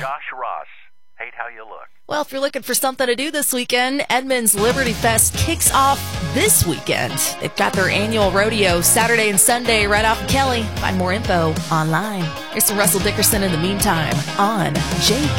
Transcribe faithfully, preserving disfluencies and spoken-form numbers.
Josh Ross. Hate how you look. Well, if you're looking for something to do this weekend, Edmonds Liberty Fest kicks off this weekend. They've got their annual rodeo Saturday and Sunday right off of Kelly. Find more info online. Here's some Russell Dickerson in the meantime on Jake